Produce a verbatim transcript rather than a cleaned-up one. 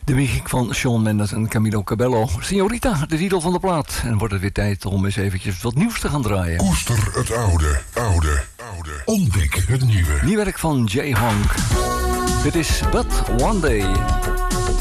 De muziek van Shawn Mendes en Camilo Cabello. Signorita, de titel van de plaat. En wordt het weer tijd om eens eventjes wat nieuws te gaan draaien. Koester het oude, oude, oude. Ontdek het nieuwe. Nieuw werk van Jay Honk. Dit is But One Day.